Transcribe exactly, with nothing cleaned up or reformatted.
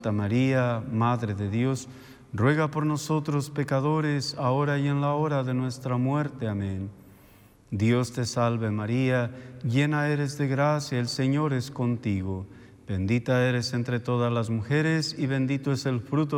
Santa María, Madre de Dios, ruega por nosotros pecadores, ahora y en la hora de nuestra muerte. Amén. Dios te salve María, llena eres de gracia, el Señor es contigo. Bendita eres entre todas las mujeres y bendito es el fruto